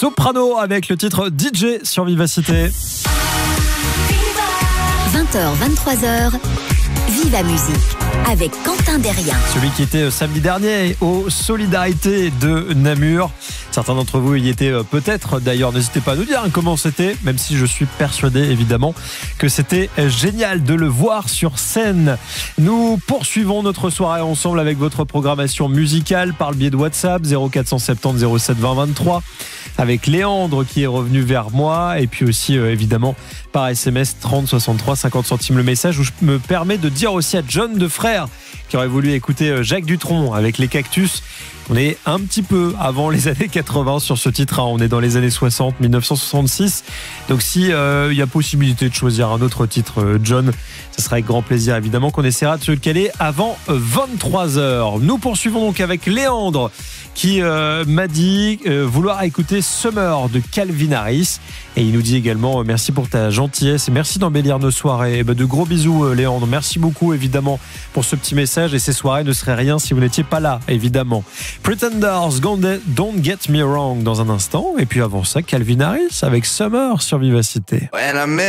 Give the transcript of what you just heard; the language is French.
Soprano avec le titre DJ sur Vivacité. 20h, 23h, Viva Musique avec Quentin Derrien. Celui qui était samedi dernier aux Solidarités de Namur. Certains d'entre vous y étaient peut-être. D'ailleurs, n'hésitez pas à nous dire comment c'était, même si je suis persuadé évidemment que c'était génial de le voir sur scène. Nous poursuivons notre soirée ensemble avec votre programmation musicale par le biais de WhatsApp 0470 07 20 23 avec Léandre qui est revenu vers moi et puis aussi évidemment par SMS 30 63 50 centimes le message où je me permets de dire aussi à John Defrère qui aurait voulu écouter Jacques Dutronc avec les Cactus. On est un petit peu avant les années 80 sur ce titre, hein. On est dans les années 60, 1966. Donc si il y a possibilité de choisir un autre titre, John, ce sera avec grand plaisir évidemment qu'on essaiera de se le caler avant 23h. Nous poursuivons donc avec Léandre qui m'a dit vouloir écouter Summer de Calvin Harris. Et il nous dit également merci pour ta gentillesse et merci d'embellir nos soirées. Et de gros bisous Léandre, merci beaucoup évidemment pour ce petit message et ces soirées ne seraient rien si vous n'étiez pas là évidemment. Pretenders, Don't Get Me Wrong dans un instant et puis avant ça Calvin Harris avec Summer sur Vivacité.